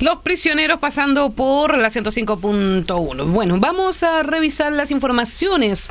Los prisioneros pasando por la 105.1. Bueno, vamos a revisar las informaciones.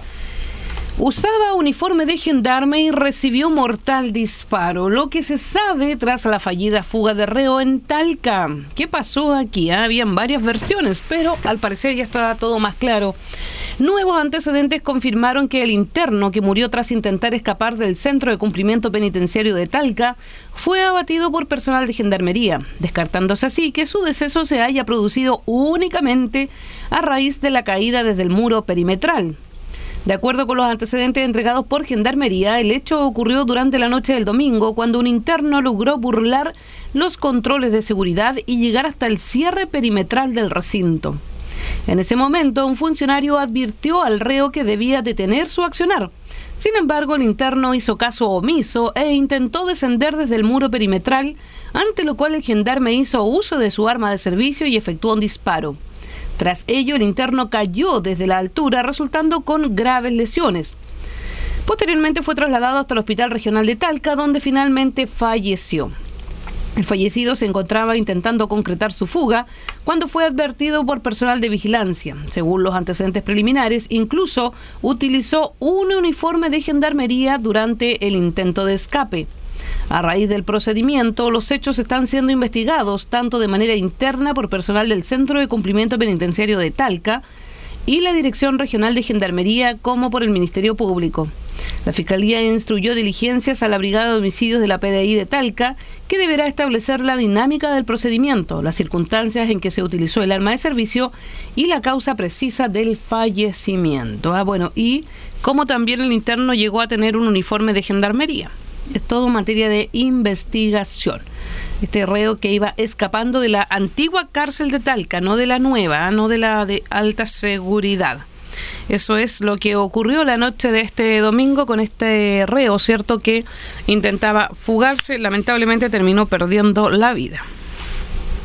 Usaba uniforme de gendarme y recibió mortal disparo. Lo que se sabe tras la fallida fuga de reo en Talca. ¿Qué pasó aquí? Habían varias versiones, pero al parecer ya está todo más claro. Nuevos antecedentes confirmaron que el interno que murió tras intentar escapar del Centro de Cumplimiento Penitenciario de Talca fue abatido por personal de gendarmería, descartándose así que su deceso se haya producido únicamente a raíz de la caída desde el muro perimetral. De acuerdo con los antecedentes entregados por Gendarmería, el hecho ocurrió durante la noche del domingo, cuando un interno logró burlar los controles de seguridad y llegar hasta el cierre perimetral del recinto. En ese momento, un funcionario advirtió al reo que debía detener su accionar. Sin embargo, el interno hizo caso omiso e intentó descender desde el muro perimetral, ante lo cual el gendarme hizo uso de su arma de servicio y efectuó un disparo. Tras ello, el interno cayó desde la altura, resultando con graves lesiones. Posteriormente fue trasladado hasta el Hospital Regional de Talca, donde finalmente falleció. El fallecido se encontraba intentando concretar su fuga cuando fue advertido por personal de vigilancia. Según los antecedentes preliminares, incluso utilizó un uniforme de gendarmería durante el intento de escape. A raíz del procedimiento, los hechos están siendo investigados tanto de manera interna por personal del Centro de Cumplimiento Penitenciario de Talca y la Dirección Regional de Gendarmería como por el Ministerio Público. La Fiscalía instruyó diligencias a la Brigada de Homicidios de la PDI de Talca, que deberá establecer la dinámica del procedimiento, las circunstancias en que se utilizó el arma de servicio y la causa precisa del fallecimiento. Y cómo también el interno llegó a tener un uniforme de gendarmería. Es todo materia de investigación. Este reo que iba escapando de la antigua cárcel de Talca, no de la nueva, no de la de alta seguridad. Eso es lo que ocurrió la noche de este domingo con este reo, ¿cierto? Que intentaba fugarse, lamentablemente terminó perdiendo la vida.